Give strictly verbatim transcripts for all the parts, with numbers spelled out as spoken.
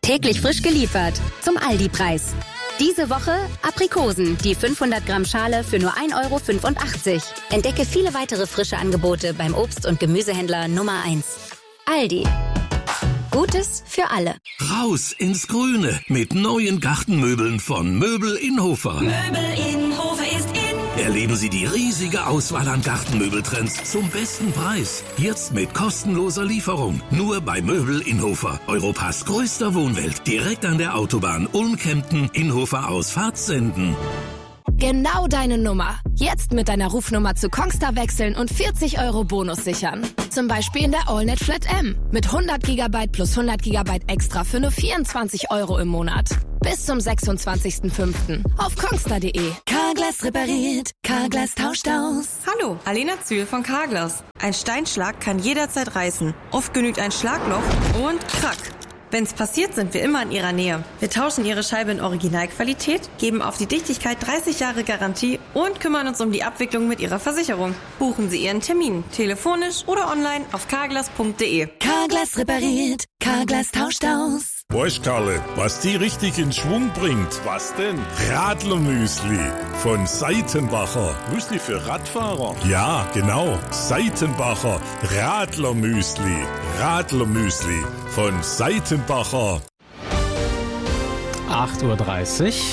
Täglich frisch geliefert zum Aldi-Preis. Diese Woche Aprikosen, die fünfhundert Gramm Schale für nur ein Euro fünfundachtzig. Entdecke viele weitere frische Angebote beim Obst- und Gemüsehändler Nummer eins. Aldi. Gutes für alle. Raus ins Grüne mit neuen Gartenmöbeln von Möbel Inhofer. Möbel Inhofer ist in. Erleben Sie die riesige Auswahl an Gartenmöbeltrends zum besten Preis. Jetzt mit kostenloser Lieferung. Nur bei Möbel Inhofer. Europas größter Wohnwelt. Direkt an der Autobahn Ulm-Kempten, Inhofer aus Fahrtsenden. Genau deine Nummer. Jetzt mit deiner Rufnummer zu Kongstar wechseln und vierzig Euro Bonus sichern. Zum Beispiel in der AllNet Flat M. Mit hundert Gigabyte plus hundert Gigabyte extra für nur vierundzwanzig Euro im Monat. Bis zum sechsundzwanzigsten fünften auf kongstar punkt de. Carglass repariert, Carglass tauscht aus. Hallo, Alena Zühl von Carglass. Ein Steinschlag kann jederzeit reißen. Oft genügt ein Schlagloch und krack. Wenn's passiert, sind wir immer in Ihrer Nähe. Wir tauschen Ihre Scheibe in Originalqualität, geben auf die Dichtigkeit dreißig Jahre Garantie und kümmern uns um die Abwicklung mit Ihrer Versicherung. Buchen Sie Ihren Termin, telefonisch oder online auf carglass punkt de. Carglass repariert, Carglass tauscht aus. Weißt Karle, was die richtig in Schwung bringt? Was denn? Radlermüsli von Seitenbacher. Müsli für Radfahrer? Ja, genau. Seitenbacher Radlermüsli. Radlermüsli von Seitenbacher. acht Uhr dreißig.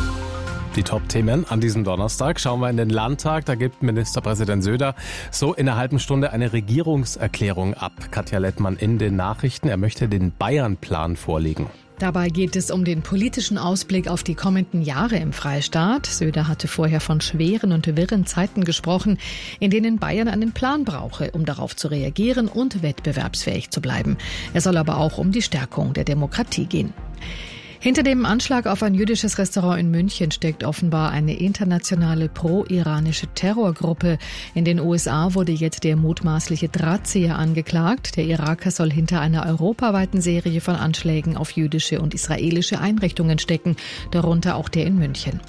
Die Top-Themen an diesem Donnerstag. Schauen wir in den Landtag. Da gibt Ministerpräsident Söder so in einer halben Stunde eine Regierungserklärung ab. Katja Lettmann in den Nachrichten. Er möchte den Bayern-Plan vorlegen. Dabei geht es um den politischen Ausblick auf die kommenden Jahre im Freistaat. Söder hatte vorher von schweren und wirren Zeiten gesprochen, in denen Bayern einen Plan brauche, um darauf zu reagieren und wettbewerbsfähig zu bleiben. Es soll aber auch um die Stärkung der Demokratie gehen. Hinter dem Anschlag auf ein jüdisches Restaurant in München steckt offenbar eine internationale pro-iranische Terrorgruppe. In den U S A wurde jetzt der mutmaßliche Drahtzieher angeklagt. Der Iraker soll hinter einer europaweiten Serie von Anschlägen auf jüdische und israelische Einrichtungen stecken, darunter auch der in München.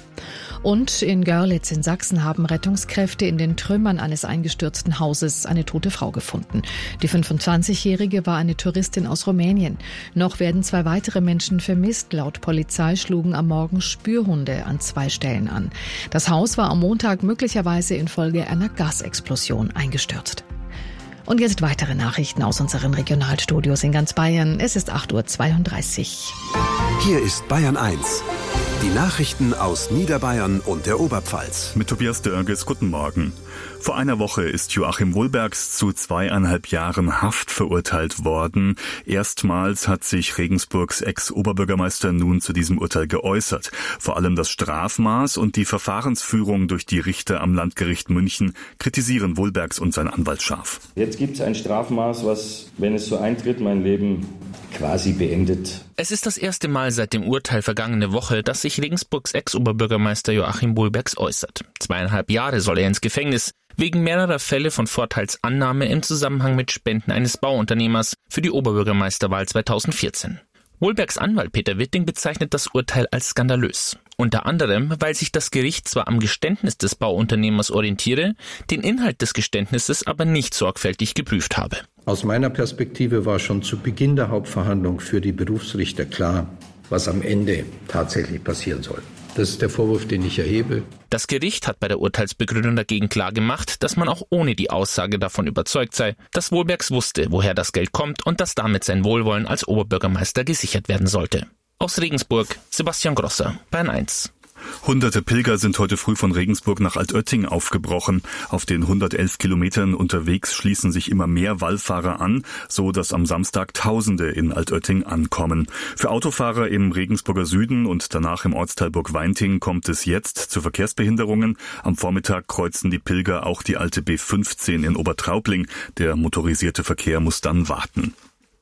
Und in Görlitz in Sachsen haben Rettungskräfte in den Trümmern eines eingestürzten Hauses eine tote Frau gefunden. Die fünfundzwanzigjährige war eine Touristin aus Rumänien. Noch werden zwei weitere Menschen vermisst. Laut Polizei schlugen am Morgen Spürhunde an zwei Stellen an. Das Haus war am Montag möglicherweise infolge einer Gasexplosion eingestürzt. Und jetzt weitere Nachrichten aus unseren Regionalstudios in ganz Bayern. Es ist acht Uhr zweiunddreißig. Hier ist Bayern eins. Die Nachrichten aus Niederbayern und der Oberpfalz. Mit Tobias Dörges, guten Morgen. Vor einer Woche ist Joachim Wohlbergs zu zweieinhalb Jahren Haft verurteilt worden. Erstmals hat sich Regensburgs Ex-Oberbürgermeister nun zu diesem Urteil geäußert. Vor allem das Strafmaß und die Verfahrensführung durch die Richter am Landgericht München kritisieren Wohlbergs und sein Anwalt scharf. Jetzt gibt es ein Strafmaß, was, wenn es so eintritt, mein Leben quasi beendet. Es ist das erste Mal seit dem Urteil vergangene Woche, dass sich Regensburgs Ex-Oberbürgermeister Joachim Wohlbergs äußert. Zweieinhalb Jahre soll er ins Gefängnis, wegen mehrerer Fälle von Vorteilsannahme im Zusammenhang mit Spenden eines Bauunternehmers für die Oberbürgermeisterwahl zweitausendvierzehn. Wohlbergs Anwalt Peter Witting bezeichnet das Urteil als skandalös. Unter anderem, weil sich das Gericht zwar am Geständnis des Bauunternehmers orientiere, den Inhalt des Geständnisses aber nicht sorgfältig geprüft habe. Aus meiner Perspektive war schon zu Beginn der Hauptverhandlung für die Berufsrichter klar, was am Ende tatsächlich passieren soll. Das ist der Vorwurf, den ich erhebe. Das Gericht hat bei der Urteilsbegründung dagegen klargemacht, dass man auch ohne die Aussage davon überzeugt sei, dass Wohlbergs wusste, woher das Geld kommt und dass damit sein Wohlwollen als Oberbürgermeister gesichert werden sollte. Aus Regensburg, Sebastian Grosser, Bayern eins. Hunderte Pilger sind heute früh von Regensburg nach Altötting aufgebrochen. Auf den hundertelf Kilometern unterwegs schließen sich immer mehr Wallfahrer an, so dass am Samstag Tausende in Altötting ankommen. Für Autofahrer im Regensburger Süden und danach im Ortsteil Burg-Weinting kommt es jetzt zu Verkehrsbehinderungen. Am Vormittag kreuzen die Pilger auch die alte B fünfzehn in Obertraubling. Der motorisierte Verkehr muss dann warten.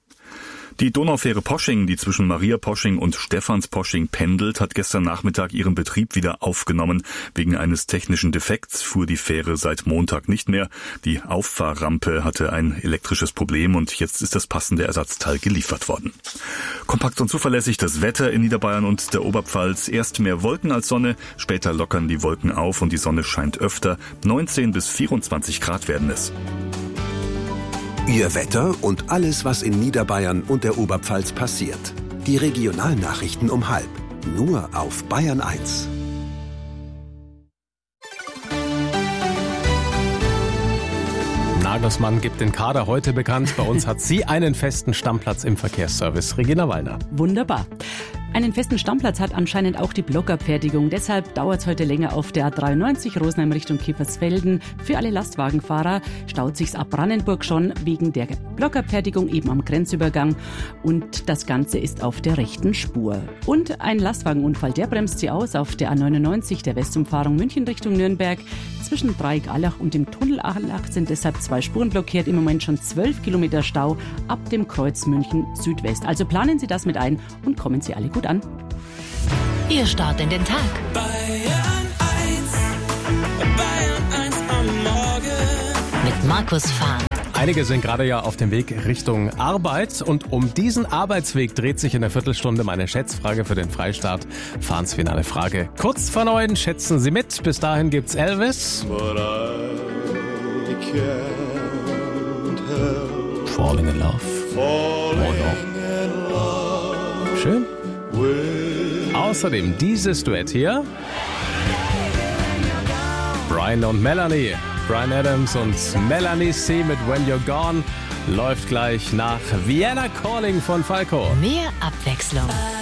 Die Donaufähre Posching, die zwischen Maria Posching und Stephans Posching pendelt, hat gestern Nachmittag ihren Betrieb wieder aufgenommen. Wegen eines technischen Defekts fuhr die Fähre seit Montag nicht mehr. Die Auffahrrampe hatte ein elektrisches Problem und jetzt ist das passende Ersatzteil geliefert worden. Kompakt und zuverlässig das Wetter in Niederbayern und der Oberpfalz. Erst mehr Wolken als Sonne, später lockern die Wolken auf und die Sonne scheint öfter. neunzehn bis vierundzwanzig Grad werden es. Ihr Wetter und alles, was in Niederbayern und der Oberpfalz passiert. Die Regionalnachrichten um halb. Nur auf Bayern eins. Nagelsmann gibt den Kader heute bekannt. Bei uns hat sie einen festen Stammplatz im Verkehrsservice. Regina Wallner. Wunderbar. Einen festen Stammplatz hat anscheinend auch die Blockerfertigung. Deshalb dauert es heute länger auf der A dreiundneunzig Rosenheim Richtung Kiefersfelden. Für alle Lastwagenfahrer staut sich's ab Brandenburg schon wegen der Blockerfertigung eben am Grenzübergang. Und das Ganze ist auf der rechten Spur. Und ein Lastwagenunfall, der bremst sie aus auf der A neunundneunzig, der Westumfahrung München Richtung Nürnberg. Zwischen Dreieck-Allach und dem Tunnel Allach sind deshalb zwei Spuren blockiert. Im Moment schon zwölf Kilometer Stau ab dem Kreuz München Südwest. Also planen Sie das mit ein und kommen Sie alle gut an. Ihr Start in den Tag. Bayern eins, Bayern eins am Morgen. Mit Markus Fahn. Einige sind gerade ja auf dem Weg Richtung Arbeit und um diesen Arbeitsweg dreht sich in der Viertelstunde meine Schätzfrage für den Freistaat. Fahns finale Frage. Kurz vor neun, schätzen Sie mit. Bis dahin gibt's Elvis. Falling in Love. Falling in love. Schön. Außerdem dieses Duett hier. Brian und Melanie. Bryan Adams und Melanie C. mit When You're Gone läuft gleich nach Vienna Calling von Falco. Mehr Abwechslung.